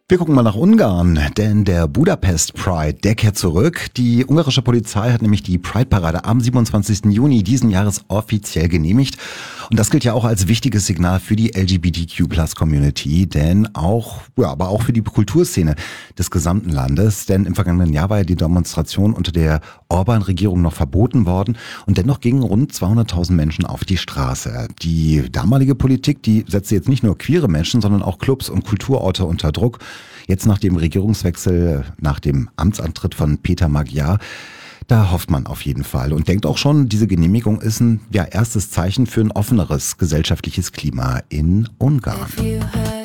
Wir gucken mal nach Ungarn, denn der Budapest Pride, der kehrt zurück. Die ungarische Polizei hat nämlich die Pride-Parade am 27. Juni diesen Jahres offiziell genehmigt. Und das gilt ja auch als wichtiges Signal für die LGBTQ+-Community, denn aber auch für die Kulturszene des gesamten Landes. Denn im vergangenen Jahr war ja die Demonstration unter der Orban-Regierung noch verboten worden. Und dennoch gingen rund 200.000 Menschen auf die Straße. Die damalige Politik, die setzte jetzt nicht nur queere Menschen, sondern auch Clubs und Kulturorte unter Druck. Jetzt nach dem Regierungswechsel, nach dem Amtsantritt von Peter Magyar, da hofft man auf jeden Fall und denkt auch schon, diese Genehmigung ist ein erstes Zeichen für ein offeneres gesellschaftliches Klima in Ungarn.